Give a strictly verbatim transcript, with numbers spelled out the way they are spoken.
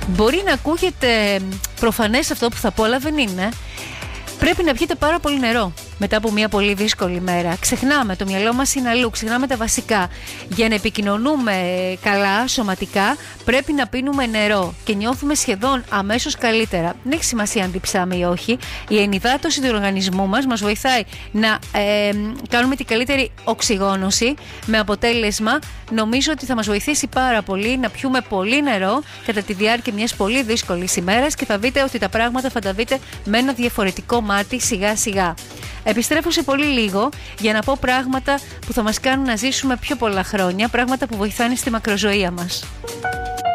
Μπορεί να ακούγεται προφανές αυτό που θα πω, αλλά δεν είναι. Πρέπει να πιείτε πάρα πολύ νερό μετά από μια πολύ δύσκολη μέρα. Ξεχνάμε, το μυαλό μας είναι αλλού, ξεχνάμε τα βασικά. Για να επικοινωνούμε καλά σωματικά πρέπει να πίνουμε νερό και νιώθουμε σχεδόν αμέσως καλύτερα. Δεν έχει σημασία αν διψάμε ή όχι. Η ενυδάτωση του οργανισμού μας μας βοηθάει να ε, κάνουμε την καλύτερη οξυγόνωση, με αποτέλεσμα νομίζω ότι θα μας βοηθήσει πάρα πολύ να πιούμε πολύ νερό κατά τη διάρκεια μιας πολύ δύσκολης ημέρας και θα δείτε ότι τα πράγματα θα τα δείτε με ένα διαφορετικό μάτι σιγά σιγά. Επιστρέφω σε πολύ λίγο για να πω πράγματα που θα μας κάνουν να ζήσουμε πιο πολλά χρόνια, πράγματα που βοηθάνε στη μακροζωία μας.